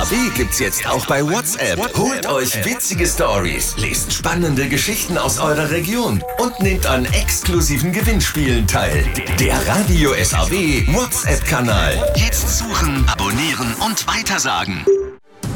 SAW gibt's jetzt auch bei WhatsApp. Holt euch witzige Stories, lest spannende Geschichten aus eurer Region und nehmt an exklusiven Gewinnspielen teil. Der Radio SAW WhatsApp-Kanal. Jetzt suchen, abonnieren und weitersagen.